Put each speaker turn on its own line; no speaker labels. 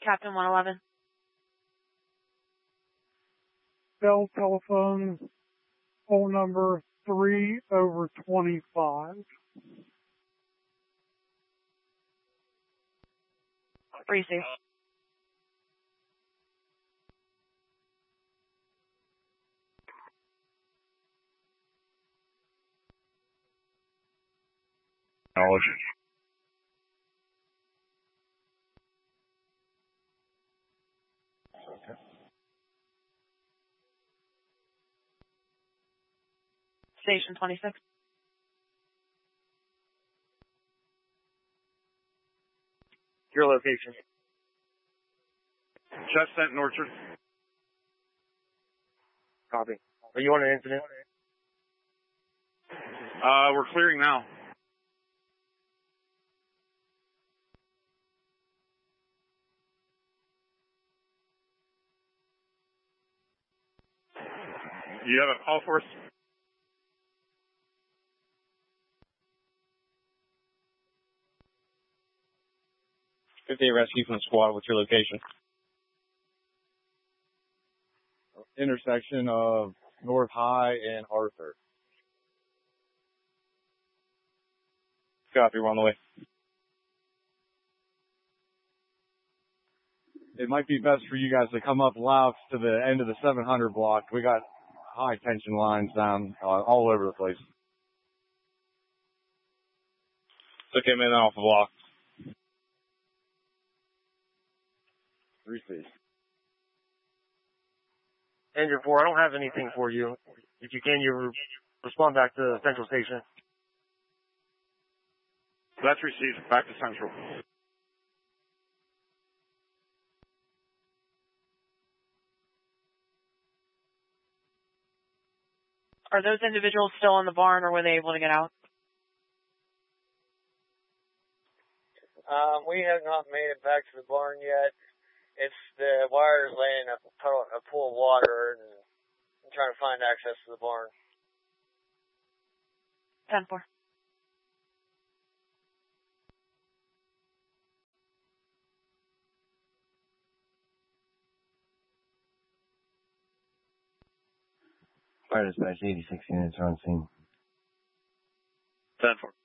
Captain 111.
Bell telephone, phone number 3/25.
Receive.
Knowledge.
Station 26.
Your location.
Chestnut and Orchard.
Copy. Are you on an incident?
We're clearing now. You have a call for us?
Rescue from the squad. What's your location?
Intersection of North High and Arthur.
Copy. We're on the way.
It might be best for you guys to come up Louth to the end of the 700 block. We got high tension lines down all over the place.
Took him in off the block.
3C.
Engine 4, I don't have anything for you. If you can, you respond back to Central Station.
That's received. Back to Central.
Are those individuals still in the barn, or were they able to get out?
We have not made it back to the barn yet. It's the wires laying a pool of water, and I'm trying to find access to the barn.
10-4.
Fire dispatch, 86 units are on scene.
10-4.